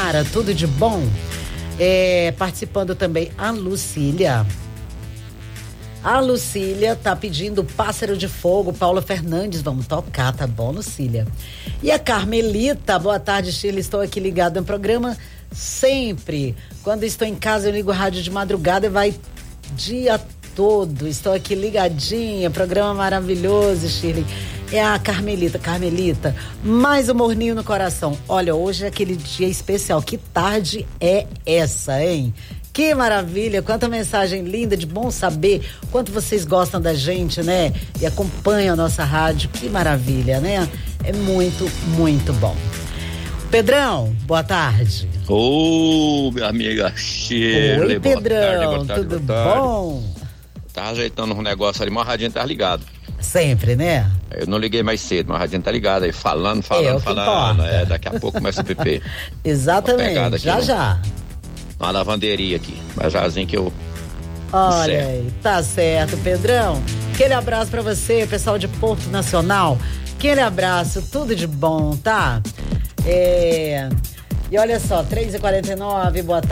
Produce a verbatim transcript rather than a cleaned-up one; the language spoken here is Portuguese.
Mara, tudo de bom? É, participando também a Lucília. A Lucília tá pedindo Pássaro de Fogo, Paula Fernandes, vamos tocar, tá bom, Lucília? E a Carmelita, boa tarde, Sheila, estou aqui ligado no programa sempre. Quando estou em casa eu ligo o rádio de madrugada e vai dia todo, estou aqui ligadinha, programa maravilhoso, Shirley. É a Carmelita, Carmelita, mais um morninho no coração. Olha, hoje é aquele dia especial, que tarde é essa, hein? Que maravilha, quanta mensagem linda, de bom saber quanto vocês gostam da gente, né? E acompanham a nossa rádio, que maravilha, né? É muito, muito bom. Pedrão, boa tarde. Ô, oh, minha amiga Sheila. Oi, Pedrão, boa tarde, boa tarde, tudo boa tarde. bom? Tá ajeitando um negócio ali, mas a radinha tá ligado. Sempre, né? Eu não liguei mais cedo, mas a radinha tá ligada aí, falando, falando, é, falando. É, daqui a pouco começa o P P. Exatamente, já no, já. Uma lavanderia aqui, mas jazinho que eu... Olha aí, tá certo, Pedrão. Aquele abraço pra você, pessoal de Porto Nacional. Aquele abraço, tudo de bom, tá? É... E olha só, três e quarenta e nove, boa tarde.